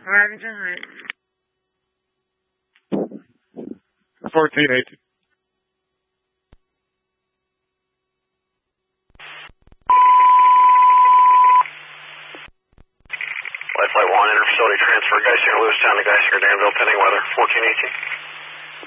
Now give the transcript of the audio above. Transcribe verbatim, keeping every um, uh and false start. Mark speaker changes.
Speaker 1: fourteen eighteen.
Speaker 2: Life Flight one, interfacility transfer, Geisinger, Lewistown to Geisinger, Danville, pending weather, fourteen eighteen.